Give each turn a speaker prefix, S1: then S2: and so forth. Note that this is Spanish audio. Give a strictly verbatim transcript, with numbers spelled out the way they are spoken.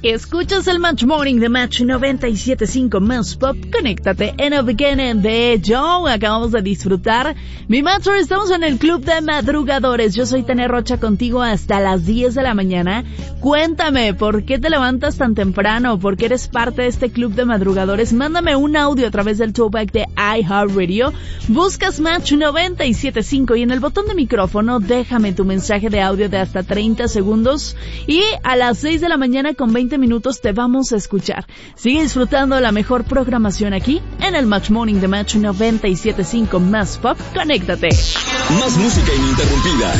S1: Escuchas el Match Morning de Match noventa y siete punto cinco Más Pop. Conéctate en el beginning de Joe. Acabamos de disfrutar mi Matcher. Estamos en el Club de Madrugadores. Yo soy Tania Rocha, contigo hasta las diez de la mañana. Cuéntame, ¿por qué te levantas tan temprano? ¿Por qué eres parte de este Club de Madrugadores? Mándame un audio a través del throwback de iHeartRadio. Buscas Match noventa y siete punto cinco y en el botón de micrófono déjame tu mensaje de audio de hasta treinta segundos. Y a las seis de la mañana con veinte minutos te vamos a escuchar. Sigue disfrutando la mejor programación aquí en el Match Morning de Match noventa y siete punto cinco Más Pop. Conéctate.
S2: Más música ininterrumpida.